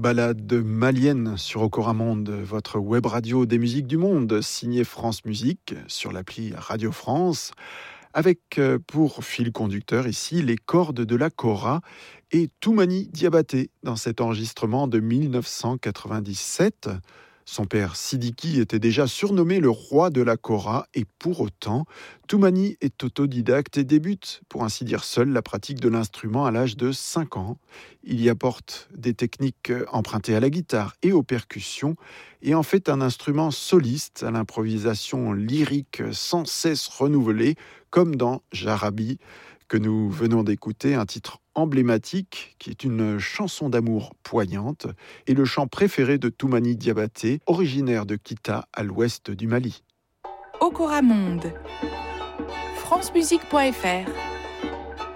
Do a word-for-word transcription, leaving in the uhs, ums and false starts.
Balade malienne sur Okoramonde, votre web radio des musiques du monde, signée France Musique sur l'appli Radio France, avec pour fil conducteur ici les cordes de la kora et Toumani Diabaté dans cet enregistrement de mille neuf cent quatre-vingt-dix-sept. Son père Sidiki était déjà surnommé le roi de la kora et pour autant, Toumani est autodidacte et débute, pour ainsi dire seul, la pratique de l'instrument à l'âge de cinq ans. Il y apporte des techniques empruntées à la guitare et aux percussions et en fait un instrument soliste à l'improvisation lyrique sans cesse renouvelée, comme dans Jarabi, que nous venons d'écouter, un titre emblématique qui est une chanson d'amour poignante et le chant préféré de Toumani Diabaté, originaire de Kita à l'ouest du Mali. Okoramonde, francemusique point f r